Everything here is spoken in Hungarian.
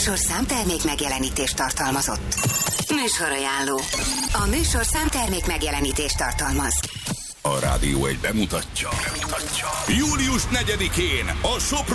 műsorszám termék megjelenítést tartalmazott. Műsorajánló. A műsorszám termék megjelenítést tartalmaz. A Rádió 1 bemutatja. Július 4-én a Sopron